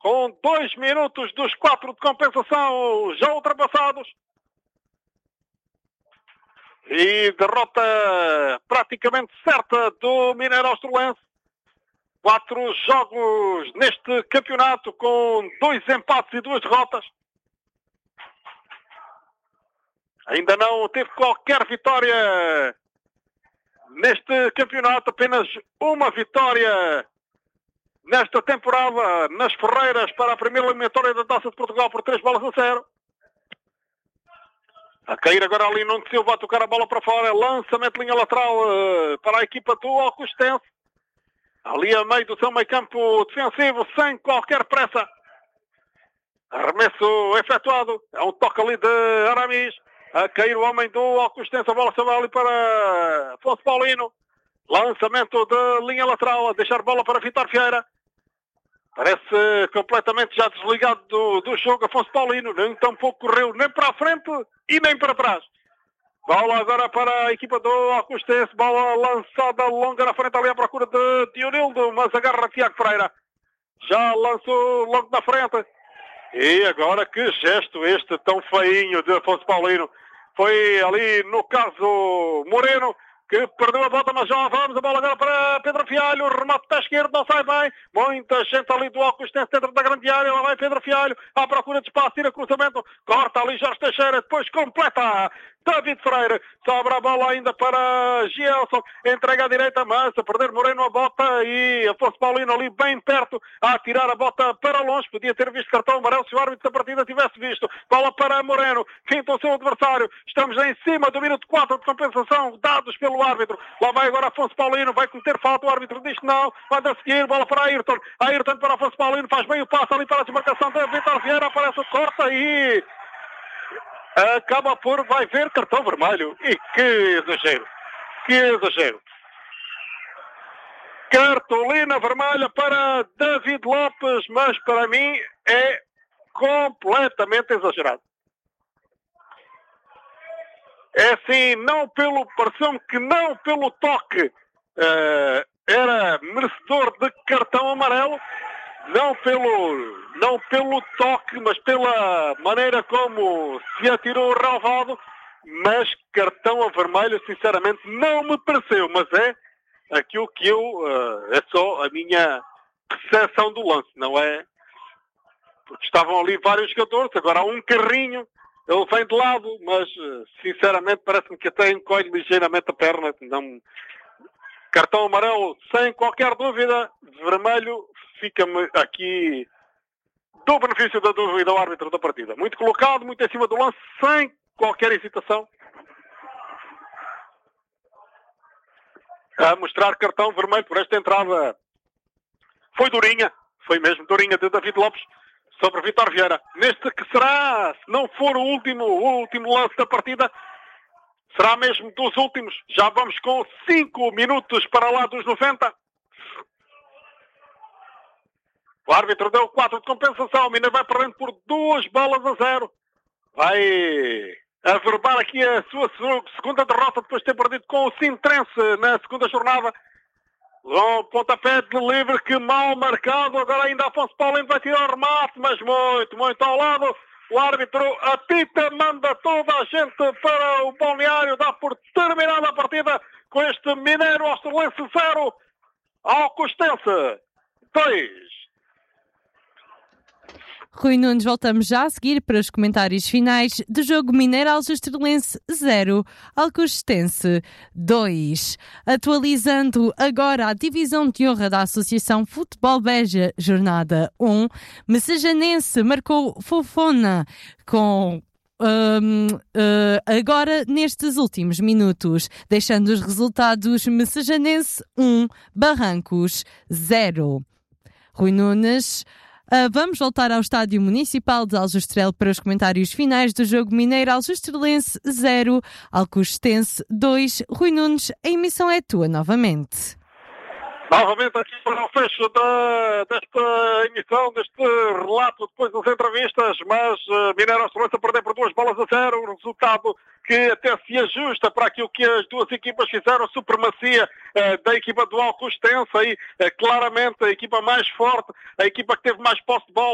com 2 minutos dos 4 de compensação já ultrapassados. E derrota praticamente certa do Mineiro Australense. 4 jogos neste campeonato com 2 empates e 2 derrotas. Ainda não teve qualquer vitória neste campeonato, apenas uma vitória nesta temporada nas Ferreiras para a primeira eliminatória da Taça de Portugal por 3-0. A cair agora ali Nuno Silva a tocar a bola para fora, lançamento de linha lateral para a equipa do Alcostense. Ali a meio do seu meio campo defensivo, sem qualquer pressa. Arremesso efetuado, é um toque ali de Aramis. A cair o homem do Alcostense, a bola se vai ali para Afonso Paulino. Lançamento de linha lateral, a deixar bola para Vítor Vieira. Parece completamente já desligado do jogo Afonso Paulino. Nem tampouco correu nem para a frente e nem para trás. Bola agora para a equipa do Alcostense. Bola lançada longa na frente ali à procura de Dionildo, mas agarra Tiago Freira. Já lançou logo na frente. E agora que gesto este tão feinho de Afonso Paulino. Foi ali no caso Moreno, que perdeu a volta, mas já vamos. A bola agora para Pedro Fialho. O remate da esquerda não sai bem. Muita gente ali do Alcostense dentro da grande área. Lá vai Pedro Fialho à procura de espaço. Tira cruzamento. Corta ali Jorge Teixeira. Depois completa David Freire. Sobra a bola ainda para Gielson. Entrega à direita, mas a perder Moreno a bota. E Afonso Paulino ali bem perto a tirar a bota para longe. Podia ter visto cartão amarelo se o árbitro da partida tivesse visto. Bola para Moreno. Finta o seu adversário. Estamos em cima do minuto 4 de compensação dados pelo árbitro. Lá vai agora Afonso Paulino. Vai cometer falta. O árbitro diz que não. Manda seguir. Bola para Ayrton. Ayrton para Afonso Paulino. Faz bem o passo ali para a desmarcação de Vítor Vieira. Aparece o corta e acaba por, vai ver, cartão vermelho. E que exagero. Que exagero. Cartolina vermelha para David Lopes, mas para mim é completamente exagerado. É assim, não pelo, pareceu-me que não pelo toque era merecedor de cartão amarelo, não pelo toque, mas pela maneira como se atirou o relvado, mas cartão a vermelho, sinceramente, não me pareceu, mas é aquilo que é só a minha percepção do lance, não é? Porque estavam ali vários jogadores, agora há um carrinho, ele vem de lado, mas sinceramente parece-me que até encolhe ligeiramente a perna, não... Cartão amarelo, sem qualquer dúvida. Vermelho, fica-me aqui do benefício da dúvida ao árbitro da partida. Muito colocado, muito em cima do lance, sem qualquer hesitação. A mostrar cartão vermelho por esta entrada. Foi durinha, foi mesmo durinha de David Lopes sobre Vítor Vieira. Neste que será, se não for o último lance da partida, será mesmo dos últimos. Já vamos com 5 minutos para lá dos 90. O árbitro deu 4 de compensação. O Mineiro vai perdendo por 2-0. Vai averbar aqui a sua segunda derrota depois de ter perdido com o Sintrense na segunda jornada. Um pontapé de livre que mal marcado. Agora ainda Afonso Paulino vai tirar o remate, mas muito ao lado. O árbitro apita, manda toda a gente para o balneário, dá por terminada a partida com este Mineiro Australense 0, Alcostense 2. Rui Nunes, voltamos já a seguir para os comentários finais do jogo Mineiro Australense 0, Alcostense 2. Atualizando agora a divisão de honra da Associação Futebol Beja, jornada 1, Messajanense marcou Fofona com agora nestes últimos minutos, deixando os resultados Messajanense 1, Barrancos 0. Rui Nunes, vamos voltar ao Estádio Municipal de Aljustrel para os comentários finais do jogo Mineiro Aljustrelense 0, Alcostense 2. Rui Nunes, a emissão é tua novamente. Novamente aqui para o fecho desta emissão, deste relato depois das entrevistas, mas Mineiro Australense a perder por 2-0, um resultado que até se ajusta para aquilo que as duas equipas fizeram, supremacia da equipa do Alcostense, aí claramente a equipa mais forte, a equipa que teve mais posse de bola,